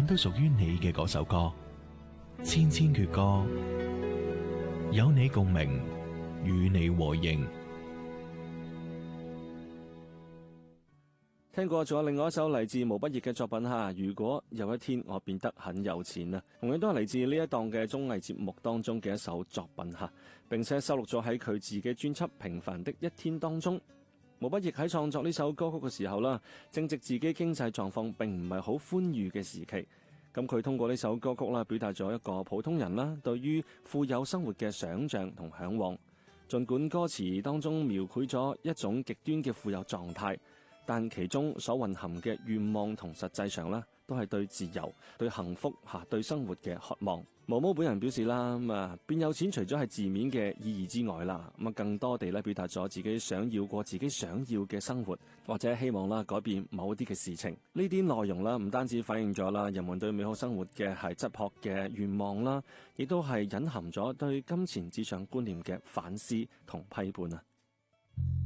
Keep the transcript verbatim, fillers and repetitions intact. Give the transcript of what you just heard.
都屬於你嘅嗰首歌。千千闕歌，有你共鳴，與你和應。 聽過，仲有另外一首嚟自毛不易嘅作品哈。如果有一天我變得很有錢啊，同樣都係嚟自呢一檔嘅綜藝節目當中嘅一首作品哈，並且收錄咗喺佢自己專輯《平凡的一天》當中。毛不易喺創作呢首歌曲嘅時候啦，正值自己經濟狀況並唔係好寬裕嘅時期。咁佢通過呢首歌曲啦，表達咗一個普通人啦對於富有生活嘅想像同嚮往。儘管歌詞當中描繪咗一種極端嘅富有狀態，但其中所蘊含嘅願望同實際上呢，都係對自由、對幸福嚇、對生活嘅渴望。毛毛本人表示啦，咁啊變有錢除咗係字面嘅意義之外啦，咁啊更多地咧表達咗自己想要過自己想要嘅生活，或者希望啦改變某啲嘅事情。呢啲內容啦，唔單止反映咗啦人們對美好生活嘅係質樸嘅願望啦，亦都係隱含咗對金錢至上觀念嘅反思同批判啊。